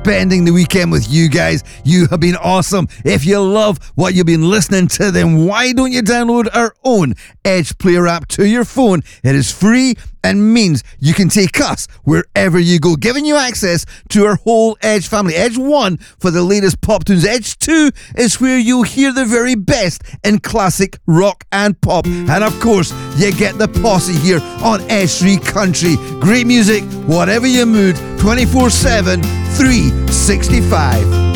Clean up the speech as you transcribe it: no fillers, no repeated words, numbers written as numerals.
spending the weekend with you guys. You have been awesome. If you love what you've been listening to, then why don't you download our own Edge Player app to your phone? It is free and means you can take us wherever you go, giving you access to our whole Edge family. Edge 1 for the latest pop tunes. Edge 2 is where you'll hear the very best in classic rock and pop. And of course, you get the posse here on Edge 3 Country. Great music, whatever your mood, 24/7, 365.